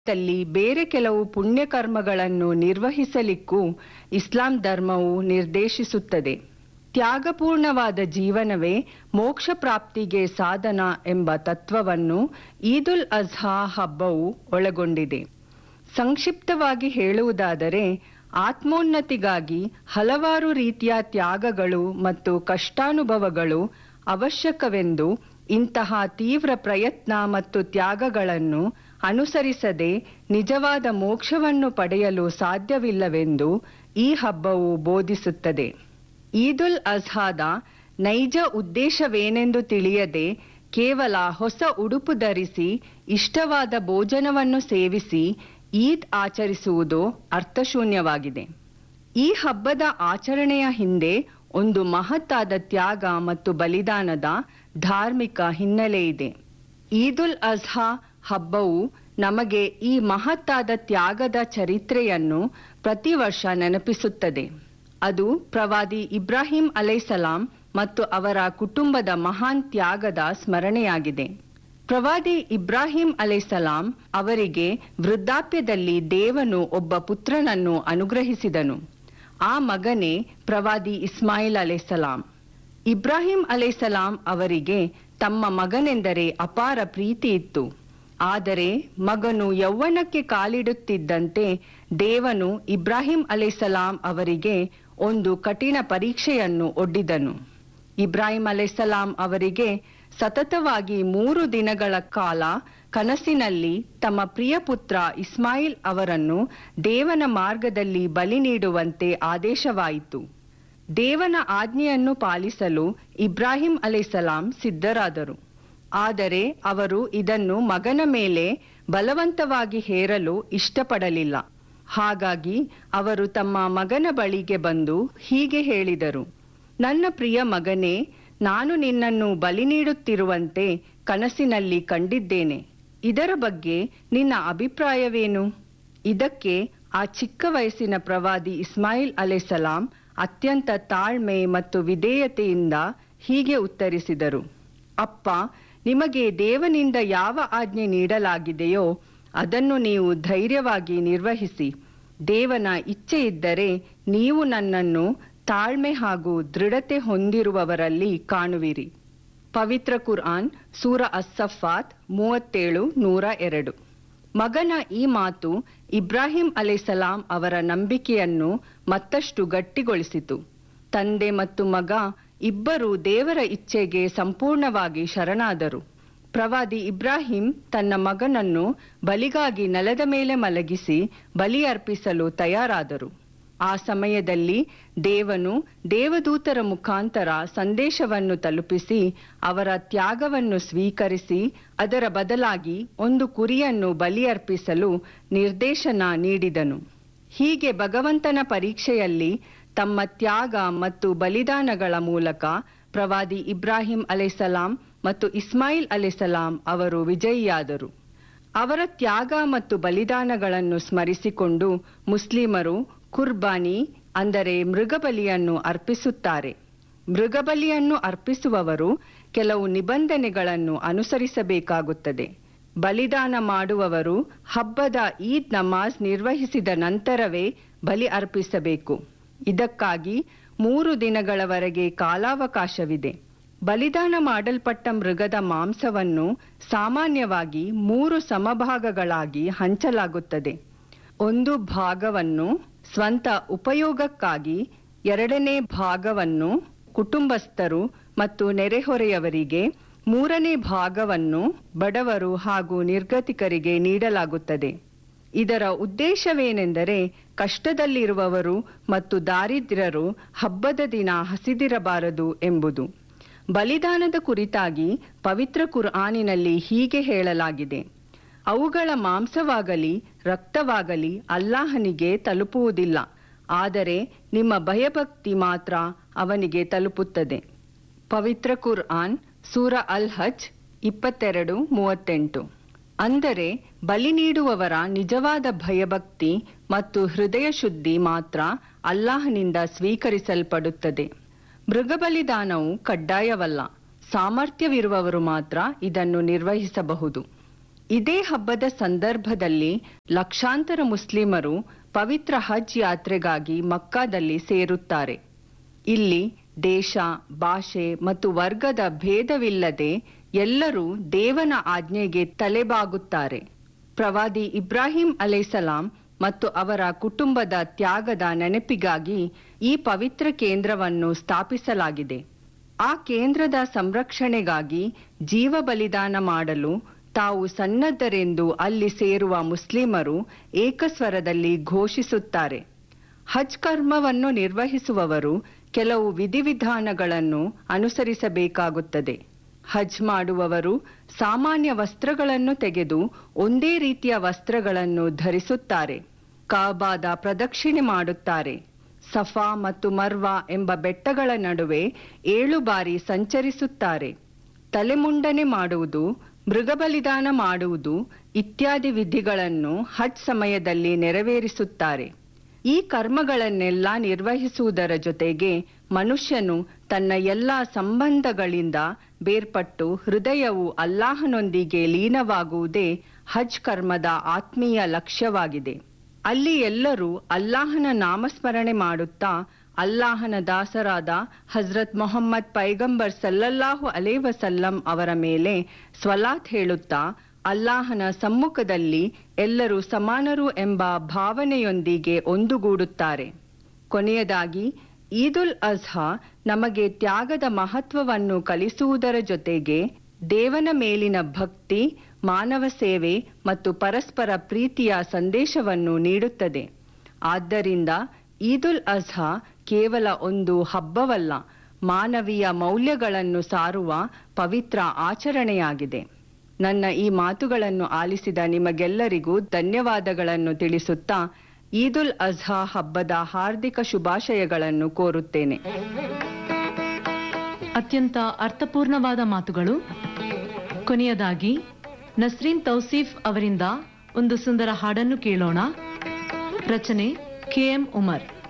ಲ್ಲಿ ಬೇರೆ ಕೆಲವು ಪುಣ್ಯಕರ್ಮಗಳನ್ನು ನಿರ್ವಹಿಸಲಿಕ್ಕೂ ಇಸ್ಲಾಂ ಧರ್ಮವು ನಿರ್ದೇಶಿಸುತ್ತದೆ. ತ್ಯಾಗಪೂರ್ಣವಾದ ಜೀವನವೇ ಮೋಕ್ಷ ಪ್ರಾಪ್ತಿಗೆ ಸಾಧನ ಎಂಬ ತತ್ವವನ್ನು ಈದುಲ್ ಅಜ್ಹಾ ಹಬ್ಬವು ಒಳಗೊಂಡಿದೆ. ಸಂಕ್ಷಿಪ್ತವಾಗಿ ಹೇಳುವುದಾದರೆ, ಆತ್ಮೋನ್ನತಿಗಾಗಿ ಹಲವಾರು ರೀತಿಯ ತ್ಯಾಗಗಳು ಮತ್ತು ಕಷ್ಟಾನುಭವಗಳು ಅವಶ್ಯಕವೆಂದು, ಇಂತಹ ತೀವ್ರ ಪ್ರಯತ್ನ ಮತ್ತು ತ್ಯಾಗಗಳನ್ನು ಅನುಸರಿಸದೆ ನಿಜವಾದ ಮೋಕ್ಷವನ್ನು ಪಡೆಯಲು ಸಾಧ್ಯವಿಲ್ಲವೆಂದು ಈ ಹಬ್ಬವು ಬೋಧಿಸುತ್ತದೆ. ಈದುಲ್ ಅಜ್ಹಾದ ನೈಜ ಉದ್ದೇಶವೇನೆಂದು ತಿಳಿಯದೆ ಕೇವಲ ಹೊಸ ಉಡುಪು ಧರಿಸಿ ಇಷ್ಟವಾದ ಭೋಜನವನ್ನು ಸೇವಿಸಿ ಈದ್ ಆಚರಿಸುವುದು ಅರ್ಥಶೂನ್ಯವಾಗಿದೆ. ಈ ಹಬ್ಬದ ಆಚರಣೆಯ ಹಿಂದೆ ಒಂದು ಮಹತ್ತಾದ ತ್ಯಾಗ ಮತ್ತು ಬಲಿದಾನದ ಧಾರ್ಮಿಕ ಹಿನ್ನೆಲೆ ಇದೆ. ಈದುಲ್ ಅಜ್ಹಾ ಹಬ್ಬವು ನಮಗೆ ಈ ಮಹತ್ತಾದ ತ್ಯಾಗದ ಚರಿತ್ರೆಯನ್ನು ಪ್ರತಿ ವರ್ಷ ನೆನಪಿಸುತ್ತದೆ. ಅದು ಪ್ರವಾದಿ ಇಬ್ರಾಹಿಂ ಅಲೈಹಿಸ್ಸಲಾಂ ಮತ್ತು ಅವರ ಕುಟುಂಬದ ಮಹಾನ್ ತ್ಯಾಗದ ಸ್ಮರಣೆಯಾಗಿದೆ. ಪ್ರವಾದಿ ಇಬ್ರಾಹಿಂ ಅಲೈಹಿಸ್ಸಲಾಂ ಅವರಿಗೆ ವೃದ್ಧಾಪ್ಯದಲ್ಲಿ ದೇವನು ಒಬ್ಬ ಪುತ್ರನನ್ನು ಅನುಗ್ರಹಿಸಿದನು. ಆ ಮಗನೇ ಪ್ರವಾದಿ ಇಸ್ಮಾಯಿಲ್ ಅಲೈಹಿಸ್ಸಲಾಂ. ಇಬ್ರಾಹಿಂ ಅಲೈಹಿಸ್ಸಲಾಂ ಅವರಿಗೆ ತಮ್ಮ ಮಗನೆಂದರೆ ಅಪಾರ ಪ್ರೀತಿ ಇತ್ತು. ಆದರೆ ಮಗನು ಯೌವನಕ್ಕೆ ಕಾಲಿಡುತ್ತಿದ್ದಂತೆ ದೇವನು ಇಬ್ರಾಹಿಂ ಅಲೈಹಿಸ್ಸಲಾಂ ಅವರಿಗೆ ಒಂದು ಕಠಿಣ ಪರೀಕ್ಷೆಯನ್ನು ಒಡ್ಡಿದನು. ಇಬ್ರಾಹಿಂ ಅಲೈಹಿಸ್ಸಲಾಂ ಅವರಿಗೆ ಸತತವಾಗಿ 3 ದಿನಗಳ ಕಾಲ ಕನಸಿನಲ್ಲಿ ತಮ್ಮ ಪ್ರಿಯ ಪುತ್ರ ಇಸ್ಮಾಯಿಲ್ ಅವರನ್ನು ದೇವನ ಮಾರ್ಗದಲ್ಲಿ ಬಲಿ ನೀಡುವಂತೆ ಆದೇಶವಾಯಿತು. ದೇವನ ಆಜ್ಞೆಯನ್ನು ಪಾಲಿಸಲು ಇಬ್ರಾಹಿಂ ಅಲೈಹಿಸ್ಸಲಾಂ ಸಿದ್ಧರಾದರು. ಆದರೆ ಅವರು ಇದನ್ನು ಮಗನ ಮೇಲೆ ಬಲವಂತವಾಗಿ ಹೇರಲು ಇಷ್ಟಪಡಲಿಲ್ಲ. ಹಾಗಾಗಿ ಅವರು ತಮ್ಮ ಮಗನ ಬಳಿಗೆ ಬಂದು ಹೀಗೆ ಹೇಳಿದರು: ನನ್ನ ಪ್ರಿಯ ಮಗನೇ, ನಾನು ನಿನ್ನನ್ನು ಬಲಿ ನೀಡುತ್ತಿರುವಂತೆ ಕನಸಿನಲ್ಲಿ ಕಂಡಿದ್ದೇನೆ. ಇದರ ಬಗ್ಗೆ ನಿನ್ನ ಅಭಿಪ್ರಾಯವೇನು? ಇದಕ್ಕೆ ಆ ಚಿಕ್ಕ ವಯಸ್ಸಿನ ಪ್ರವಾದಿ ಇಸ್ಮಾಯಿಲ್ ಅಲೈಹಿಸ್ಸಲಾಂ ಅತ್ಯಂತ ತಾಳ್ಮೆ ಮತ್ತು ವಿಧೇಯತೆಯಿಂದ ಹೀಗೆ ಉತ್ತರಿಸಿದರು: ಅಪ್ಪ, ನಿಮಗೆ ದೇವನಿಂದ ಯಾವ ಆಜ್ಞೆ ನೀಡಲಾಗಿದೆಯೋ ಅದನ್ನು ನೀವು ಧೈರ್ಯವಾಗಿ ನಿರ್ವಹಿಸಿ. ದೇವನ ಇಚ್ಛೆ ಇದ್ದರೆ ನೀವು ನನ್ನನ್ನು ತಾಳ್ಮೆ ಹಾಗೂ ದೃಢತೆ ಹೊಂದಿರುವವರಲ್ಲಿ ಕಾಣುವಿರಿ. ಪವಿತ್ರ ಕುರ್ಆನ್ ಸೂರ ಅಸ್-ಸಫಾತ್ 37:102. ಮಗನ ಈ ಮಾತು ಇಬ್ರಾಹಿಂ ಅಲೈಹಿಸ್ಸಲಾಂ ಅವರ ನಂಬಿಕೆಯನ್ನು ಮತ್ತಷ್ಟು ಗಟ್ಟಿಗೊಳಿಸಿತು. ತಂದೆ ಮತ್ತು ಮಗ ಇಬ್ಬರೂ ದೇವರ ಇಚ್ಛೆಗೆ ಸಂಪೂರ್ಣವಾಗಿ ಶರಣಾದರು. ಪ್ರವಾದಿ ಇಬ್ರಾಹಿಂ ತನ್ನ ಮಗನನ್ನು ಬಲಿಗಾಗಿ ನೆಲದ ಮೇಲೆ ಮಲಗಿಸಿ ಬಲಿ ಅರ್ಪಿಸಲು ತಯಾರಾದರು. ಆ ಸಮಯದಲ್ಲಿ ದೇವನು ದೇವದೂತರ ಮುಖಾಂತರ ಸಂದೇಶವನ್ನು ತಲುಪಿಸಿ ಅವರ ತ್ಯಾಗವನ್ನು ಸ್ವೀಕರಿಸಿ ಅದರ ಬದಲಾಗಿ ಒಂದು ಕುರಿಯನ್ನು ಬಲಿ ಅರ್ಪಿಸಲು ನಿರ್ದೇಶನ ನೀಡಿದನು. ಹೀಗೆ ಭಗವಂತನ ಪರೀಕ್ಷೆಯಲ್ಲಿ ತಮ್ಮ ತ್ಯಾಗ ಮತ್ತು ಬಲಿದಾನಗಳ ಮೂಲಕ ಪ್ರವಾದಿ ಇಬ್ರಾಹಿಂ ಅಲೈಹಿಸ್ಸಲಾಂ ಮತ್ತು ಇಸ್ಮಾಯಿಲ್ ಅಲೈಹಿಸ್ಸಲಾಂ ಅವರು ವಿಜಯಿಯಾದರು. ಅವರ ತ್ಯಾಗ ಮತ್ತು ಬಲಿದಾನಗಳನ್ನು ಸ್ಮರಿಸಿಕೊಂಡು ಮುಸ್ಲಿಮರು ಕುರ್ಬಾನಿ ಅಂದರೆ ಮೃಗಬಲಿಯನ್ನು ಅರ್ಪಿಸುತ್ತಾರೆ. ಮೃಗಬಲಿಯನ್ನು ಅರ್ಪಿಸುವವರು ಕೆಲವು ನಿಬಂಧನೆಗಳನ್ನು ಅನುಸರಿಸಬೇಕಾಗುತ್ತದೆ. ಬಲಿದಾನ ಮಾಡುವವರು ಹಬ್ಬದ ಈದ್ ನಮಾಜ್ ನಿರ್ವಹಿಸಿದ ನಂತರವೇ ಬಲಿ ಅರ್ಪಿಸಬೇಕು. ಇದಕ್ಕಾಗಿ 3 ದಿನಗಳವರೆಗೆ ಕಾಲಾವಕಾಶವಿದೆ. ಬಲಿದಾನ ಮಾಡಲ್ಪಟ್ಟ ಮೃಗದ ಮಾಂಸವನ್ನು ಸಾಮಾನ್ಯವಾಗಿ 3 ಸಮಭಾಗಗಳಾಗಿ ಹಂಚಲಾಗುತ್ತದೆ. ಒಂದು ಭಾಗವನ್ನು ಸ್ವಂತ ಉಪಯೋಗಕ್ಕಾಗಿ, 2ನೇ ಭಾಗವನ್ನು ಕುಟುಂಬಸ್ಥರು ಮತ್ತು ನೆರೆಹೊರೆಯವರಿಗೆ, 3ನೇ ಭಾಗವನ್ನು ಬಡವರು ಹಾಗೂ ನಿರ್ಗತಿಕರಿಗೆ ನೀಡಲಾಗುತ್ತದೆ. ಇದರ ಉದ್ದೇಶವೇನೆಂದರೆ ಕಷ್ಟದಲ್ಲಿರುವವರು ಮತ್ತು ದಾರಿದ್ರ್ಯರು ಹಬ್ಬದ ದಿನ ಹಸಿದಿರಬಾರದು ಎಂಬುದು. ಬಲಿದಾನದ ಕುರಿತಾಗಿ ಪವಿತ್ರ ಕುರ್ಆನಿನಲ್ಲಿ ಹೀಗೆ ಹೇಳಲಾಗಿದೆ: ಅವುಗಳ ಮಾಂಸವಾಗಲಿ ರಕ್ತವಾಗಲಿ ಅಲ್ಲಾಹನಿಗೆ ತಲುಪುವುದಿಲ್ಲ, ಆದರೆ ನಿಮ್ಮ ಭಯಭಕ್ತಿ ಮಾತ್ರ ಅವನಿಗೆ ತಲುಪುತ್ತದೆ. ಪವಿತ್ರ ಕುರ್ಆನ್ ಸೂರ ಅಲ್-ಹಜ್ 22:38. ಅಂದರೆ ಬಲಿ ನೀಡುವವರ ನಿಜವಾದ ಭಯಭಕ್ತಿ ಮತ್ತು ಹೃದಯ ಶುದ್ಧಿ ಮಾತ್ರ ಅಲ್ಲಾಹನಿಂದ ಸ್ವೀಕರಿಸಲ್ಪಡುತ್ತದೆ. ಮೃಗಬಲಿದಾನವು ಕಡ್ಡಾಯವಲ್ಲ, ಸಾಮರ್ಥ್ಯವಿರುವವರು ಮಾತ್ರ ಇದನ್ನು ನಿರ್ವಹಿಸಬಹುದು. ಇದೇ ಹಬ್ಬದ ಸಂದರ್ಭದಲ್ಲಿ ಲಕ್ಷಾಂತರ ಮುಸ್ಲಿಮರು ಪವಿತ್ರ ಹಜ್ ಯಾತ್ರೆಗಾಗಿ ಮಕ್ಕಾದಲ್ಲಿ ಸೇರುತ್ತಾರೆ. ಇಲ್ಲಿ ದೇಶ, ಭಾಷೆ ಮತ್ತು ವರ್ಗದ ಭೇದವಿಲ್ಲದೆ ಎಲ್ಲರೂ ದೇವನ ಆಜ್ಞೆಗೆ ತಲೆಬಾಗುತ್ತಾರೆ. ಪ್ರವಾದಿ ಇಬ್ರಾಹಿಂ ಅಲೈಸಲಾಂ ಮತ್ತು ಅವರ ಕುಟುಂಬದ ತ್ಯಾಗದ ನೆನಪಿಗಾಗಿ ಈ ಪವಿತ್ರ ಕೇಂದ್ರವನ್ನು ಸ್ಥಾಪಿಸಲಾಗಿದೆ. ಆ ಕೇಂದ್ರದ ಸಂರಕ್ಷಣೆಗಾಗಿ ಜೀವ ಬಲಿದಾನ ಮಾಡಲು ತಾವು ಸನ್ನದ್ಧರೆಂದು ಅಲ್ಲಿ ಸೇರುವ ಮುಸ್ಲಿಮರು ಏಕಸ್ವರದಲ್ಲಿ ಘೋಷಿಸುತ್ತಾರೆ. ಹಜ್ ಕರ್ಮವನ್ನು ನಿರ್ವಹಿಸುವವರು ಕೆಲವು ವಿಧಿವಿಧಾನಗಳನ್ನು ಅನುಸರಿಸಬೇಕಾಗುತ್ತದೆ. ಹಜ್ ಮಾಡುವವರು ಸಾಮಾನ್ಯ ವಸ್ತ್ರಗಳನ್ನು ತೆಗೆದು ಒಂದೇ ರೀತಿಯ ವಸ್ತ್ರಗಳನ್ನು ಧರಿಸುತ್ತಾರೆ. ಕಾಬಾದ ಪ್ರದಕ್ಷಿಣೆ ಮಾಡುತ್ತಾರೆ. ಸಫಾ ಮತ್ತು ಮರ್ವಾ ಎಂಬ ಬೆಟ್ಟಗಳ ನಡುವೆ 7 ಬಾರಿ ಸಂಚರಿಸುತ್ತಾರೆ. ತಲೆಮುಂಡನೆ ಮಾಡುವುದು, ಮೃಗಬಲಿದಾನ ಮಾಡುವುದು ಇತ್ಯಾದಿ ವಿಧಿಗಳನ್ನು ಹಜ್ ಸಮಯದಲ್ಲಿ ನೆರವೇರಿಸುತ್ತಾರೆ. ಈ ಕರ್ಮಗಳನ್ನೆಲ್ಲ ನಿರ್ವಹಿಸುವುದರ ಜೊತೆಗೆ ಮನುಷ್ಯನು ತನ್ನ ಎಲ್ಲ ಸಂಬಂಧಗಳಿಂದ ಬೇರ್ಪಟ್ಟು ಹೃದಯವು ಅಲ್ಲಾಹನೊಂದಿಗೆ ಲೀನವಾಗುವುದೇ ಹಜ್ ಕರ್ಮದ ಆತ್ಮೀಯ ಲಕ್ಷ್ಯವಾಗಿದೆ. ಅಲ್ಲಿ ಎಲ್ಲರೂ ಅಲ್ಲಾಹನ ನಾಮಸ್ಮರಣೆ ಮಾಡುತ್ತಾ ಅಲ್ಲಾಹನ ದಾಸರಾದ ಹಜರತ್ ಮೊಹಮ್ಮದ್ ಪೈಗಂಬರ್ ಸಲ್ಲಲ್ಲಾಹು ಅಲೈಹಿ ವಸಲ್ಲಂ ಅವರ ಮೇಲೆ ಸ್ವಲಾತ್ ಹೇಳುತ್ತಾ ಅಲ್ಲಾಹನ ಸಮ್ಮುಖದಲ್ಲಿ ಎಲ್ಲರೂ ಸಮಾನರು ಎಂಬ ಭಾವನೆಯೊಂದಿಗೆ ಒಂದುಗೂಡುತ್ತಾರೆ. ಕೊನೆಯದಾಗಿ ಈದುಲ್ ಅಜ್ಹಾ ನಮಗೆ ತ್ಯಾಗದ ಮಹತ್ವವನ್ನು ಕಲಿಸುವುದರ ಜೊತೆಗೆ ದೇವನ ಮೇಲಿನ ಭಕ್ತಿ, ಮಾನವ ಸೇವೆ ಮತ್ತು ಪರಸ್ಪರ ಪ್ರೀತಿಯ ಸಂದೇಶವನ್ನು ನೀಡುತ್ತದೆ. ಆದ್ದರಿಂದ ಈದುಲ್ ಅಜ್ಹಾ ಕೇವಲ ಒಂದು ಹಬ್ಬವಲ್ಲ, ಮಾನವೀಯ ಮೌಲ್ಯಗಳನ್ನು ಸಾರುವ ಪವಿತ್ರ ಆಚರಣೆಯಾಗಿದೆ. ನನ್ನ ಈ ಮಾತುಗಳನ್ನು ಆಲಿಸಿದ ನಿಮಗೆಲ್ಲರಿಗೂ ಧನ್ಯವಾದಗಳನ್ನು ತಿಳಿಸುತ್ತಾ ಈದುಲ್ ಅಜ್ಹಾ ಹಬ್ಬದ ಹಾರ್ದಿಕ ಶುಭಾಶಯಗಳನ್ನು ಕೋರುತ್ತೇನೆ. ಅತ್ಯಂತ ಅರ್ಥಪೂರ್ಣವಾದ ಮಾತುಗಳು. ಕೊನೆಯದಾಗಿ ನಸ್ರೀನ್ ತೌಸೀಫ್ ಅವರಿಂದ ಒಂದು ಸುಂದರ ಹಾಡನ್ನು ಕೇಳೋಣ. ರಚನೆ KM ಉಮರ್.